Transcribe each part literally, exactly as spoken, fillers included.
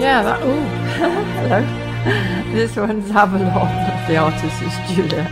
Yeah, that. Ooh, hello. This one's Avalon. The artist is Julia.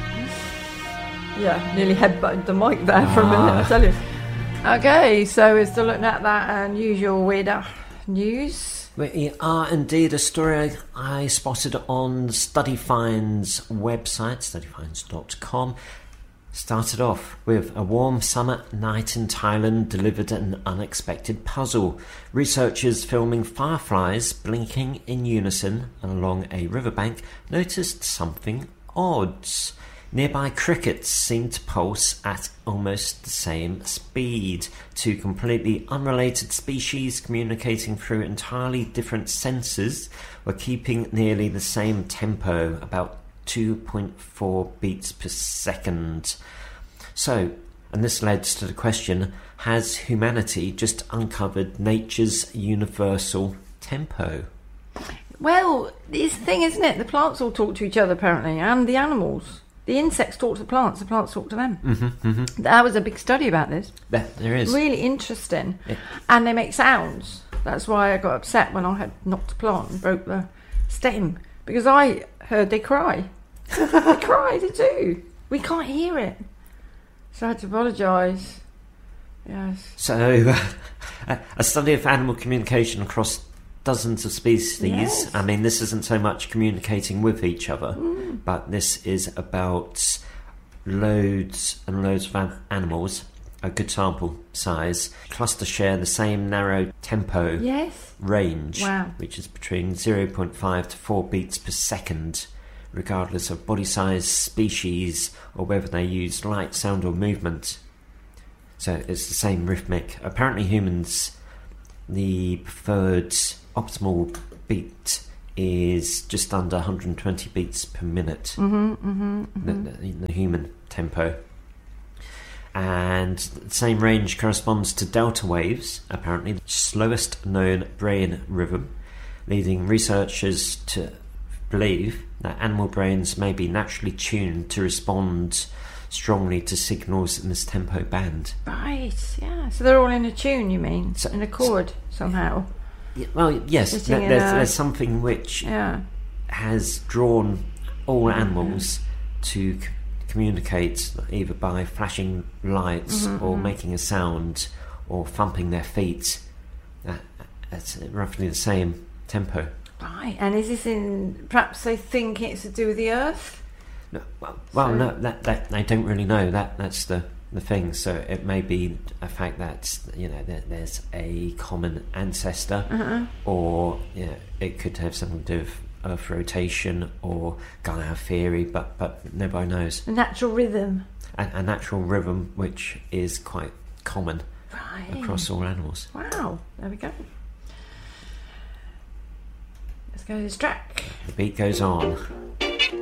Yeah, nearly headbutted the mic there for a minute, I tell you. Okay, so we're still looking at that unusual weirder news. We are indeed a story I spotted on StudyFind's website, study finds dot com. Started off with a warm summer night in Thailand delivered an unexpected puzzle. Researchers filming fireflies blinking in unison along a riverbank noticed something odd. Nearby crickets seemed to pulse at almost the same speed. Two completely unrelated species communicating through entirely different sensors were keeping nearly the same tempo, about two point four beats per second. So, and this led to the question, has humanity just uncovered nature's universal tempo? Well, this thing, isn't it? The plants all talk to each other, apparently, and the animals. The insects talk to the plants, the plants talk to them. Mm-hmm, mm-hmm. There was a big study about this. There, there is. Really interesting. Yeah. And they make sounds. That's why I got upset when I had knocked a plant and broke the stem. Because I heard they cry. They cry, they do. We can't hear it. So I had to apologise. Yes. So, uh, a study of animal communication across dozens of species. Yes. I mean, this isn't so much communicating with each other, mm. but this is about loads and loads of an- animals, a good sample size. Clusters share the same narrow tempo yes. range, wow. which is between zero point five to four beats per second, regardless of body size, species, or whether they use light, sound, or movement. So it's the same rhythmic. Apparently humans, the preferred optimal beat is just under one hundred twenty beats per minute. Mm-hmm, mm-hmm, mm-hmm. The, the, the human tempo. And the same range corresponds to delta waves, apparently the slowest known brain rhythm, leading researchers to believe that animal brains may be naturally tuned to respond strongly to signals in this tempo band. Right, yeah. So they're all in a tune, you mean? So, in a chord, somehow. Yeah, well, yes, th- Sitting in there's, a- there's something which Yeah. has drawn all animals to c- communicate either by flashing lights Mm-hmm, or mm-hmm. making a sound or thumping their feet. Uh, it's roughly the same tempo. Right, and is this in... Perhaps they think it's to do with the earth? No, well, well So- no, that, that I don't really know. That that's the, the thing. So it may be a fact that you know there, there's a common ancestor, Uh-huh. or you know, it could have something to do with Earth rotation or Gaia theory, but but nobody knows. A natural rhythm. A, a natural rhythm which is quite common Right. across all animals. Wow, there we go. Let's go to this track. The beat goes on.